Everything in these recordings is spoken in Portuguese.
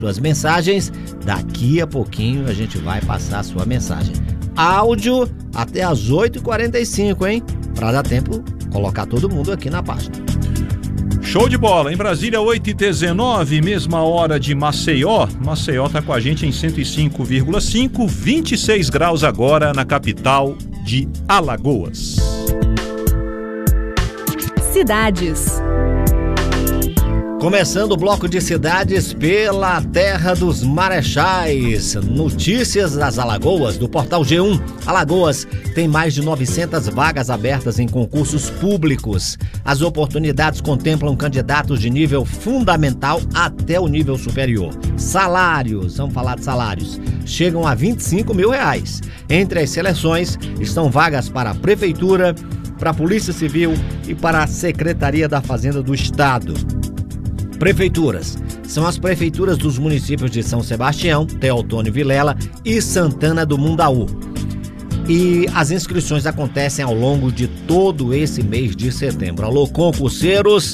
Suas mensagens, daqui a pouquinho a gente vai passar a sua mensagem. Áudio até às 8h45, hein? Para dar tempo, colocar todo mundo aqui na página. Show de bola, em Brasília 8h19, mesma hora de Maceió. Maceió tá com a gente em 105,5, 26 graus agora na capital de Alagoas. Cidades. Começando o bloco de cidades pela terra dos Marechais. Notícias das Alagoas, do portal G1. Alagoas tem mais de 900 vagas abertas em concursos públicos. As oportunidades contemplam candidatos de nível fundamental até o nível superior. Salários, vamos falar de salários, chegam a R$25 mil. Entre as seleções estão vagas para a Prefeitura, para a Polícia Civil e para a Secretaria da Fazenda do Estado. Prefeituras. São as prefeituras dos municípios de São Sebastião, Teotônio Vilela e Santana do Mundaú. E as inscrições acontecem ao longo de todo esse mês de setembro. Alô, concurseiros,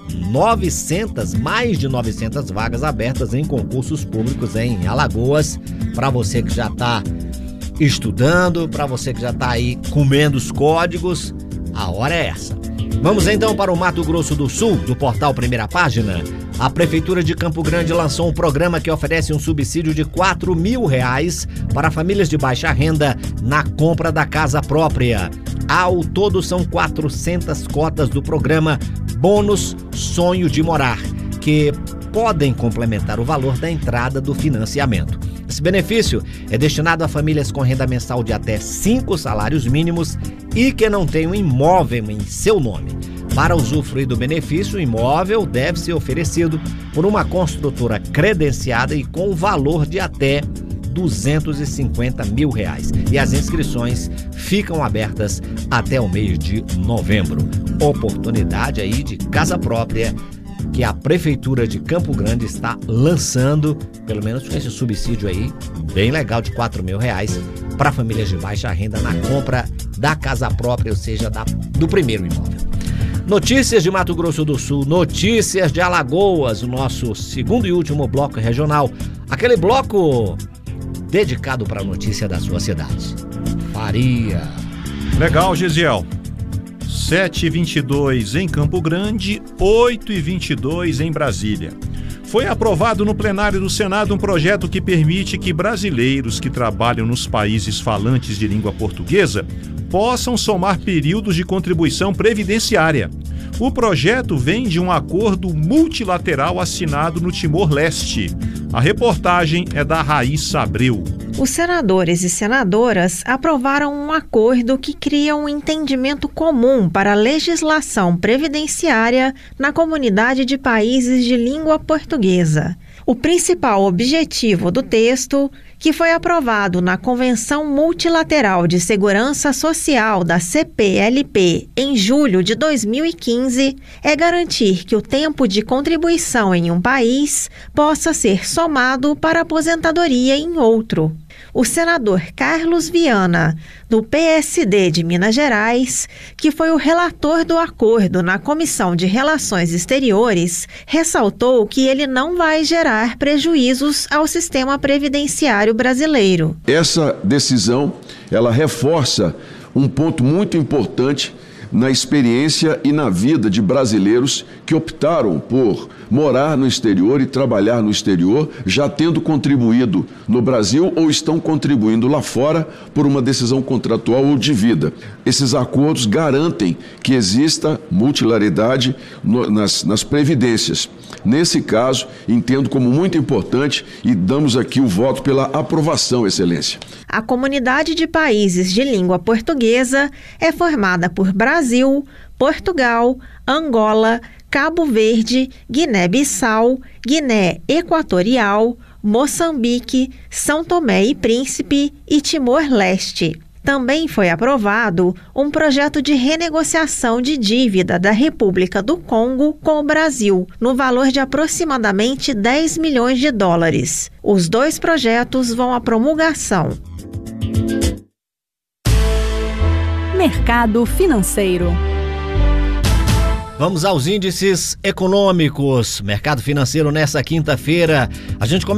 mais de 900 vagas abertas em concursos públicos em Alagoas. Para você que já está estudando, para você que já está aí comendo os códigos, a hora é essa. Vamos então para o Mato Grosso do Sul, do portal Primeira Página. A Prefeitura de Campo Grande lançou um programa que oferece um subsídio de R$4 mil para famílias de baixa renda na compra da casa própria. Ao todo são 400 cotas do programa Bônus Sonho de Morar, que podem complementar o valor da entrada do financiamento. Esse benefício é destinado a famílias com renda mensal de até 5 salários mínimos e que não tenham imóvel em seu nome. Para usufruir do benefício, o imóvel deve ser oferecido por uma construtora credenciada e com valor de até R$250 mil. E as inscrições ficam abertas até o mês de novembro. Oportunidade aí de casa própria que a Prefeitura de Campo Grande está lançando, pelo menos com esse subsídio aí, bem legal, de R$4 mil para famílias de baixa renda na compra da casa própria, ou seja, do primeiro imóvel. Notícias de Mato Grosso do Sul, notícias de Alagoas, o nosso segundo e último bloco regional, aquele bloco dedicado para a notícia da sua cidade. Faria. Legal, Gisiel. 7h22 em Campo Grande, 8h22 em Brasília. Foi aprovado no plenário do Senado um projeto que permite que brasileiros que trabalham nos países falantes de língua portuguesa possam somar períodos de contribuição previdenciária. O projeto vem de um acordo multilateral assinado no Timor-Leste. A reportagem é da Raíssa Abreu. Os senadores e senadoras aprovaram um acordo que cria um entendimento comum para a legislação previdenciária na comunidade de países de língua portuguesa. O principal objetivo do texto, que foi aprovado na Convenção Multilateral de Segurança Social da CPLP em julho de 2015, é garantir que o tempo de contribuição em um país possa ser somado para aposentadoria em outro. O senador Carlos Viana, do PSD de Minas Gerais, que foi o relator do acordo na Comissão de Relações Exteriores, ressaltou que ele não vai gerar prejuízos ao sistema previdenciário brasileiro. Essa decisão, ela reforça um ponto muito importante na experiência e na vida de brasileiros que optaram por morar no exterior e trabalhar no exterior, já tendo contribuído no Brasil ou estão contribuindo lá fora por uma decisão contratual ou de vida. Esses acordos garantem que exista multilaridade nas previdências. Nesse caso, entendo como muito importante e damos aqui o voto pela aprovação, Excelência. A comunidade de países de língua portuguesa é formada por Brasil, Portugal, Angola, Cabo Verde, Guiné-Bissau, Guiné Equatorial, Moçambique, São Tomé e Príncipe e Timor-Leste. Também foi aprovado um projeto de renegociação de dívida da República do Congo com o Brasil, no valor de aproximadamente $10 milhões. Os dois projetos vão à promulgação. Mercado financeiro. Vamos aos índices econômicos. Mercado financeiro nessa quinta-feira. A gente começa